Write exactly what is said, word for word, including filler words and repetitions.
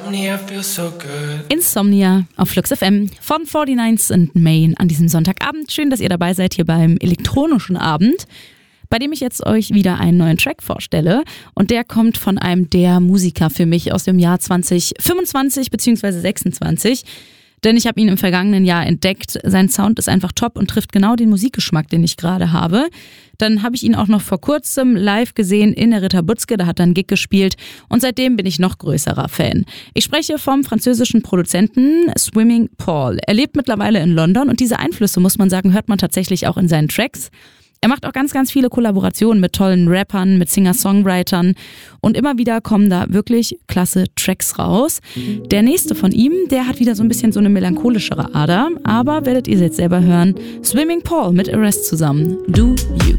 Insomnia feels so good. Insomnia auf Flux F M von forty-ninth and Main an diesem Sonntagabend. Schön, dass ihr dabei seid hier beim elektronischen Abend, bei dem ich jetzt euch wieder einen neuen Track vorstelle. Und der kommt von einem der Musiker für mich aus dem Jahr zwanzig fünfundzwanzig bzw. sechsundzwanzig. Denn ich habe ihn im vergangenen Jahr entdeckt. Sein Sound ist einfach top und trifft genau den Musikgeschmack, den ich gerade habe. Dann habe ich ihn auch noch vor kurzem live gesehen in der Ritter Butzke. Da hat er einen Gig gespielt und seitdem bin ich noch größerer Fan. Ich spreche vom französischen Produzenten Swimming Paul. Er lebt mittlerweile in London und diese Einflüsse, muss man sagen, hört man tatsächlich auch in seinen Tracks. Er macht auch ganz, ganz viele Kollaborationen mit tollen Rappern, mit Singer-Songwritern und immer wieder kommen da wirklich klasse Tracks raus. Der nächste von ihm, der hat wieder so ein bisschen so eine melancholischere Ader, aber werdet ihr jetzt selber hören. Swimming Paul mit Arrest zusammen. Do You.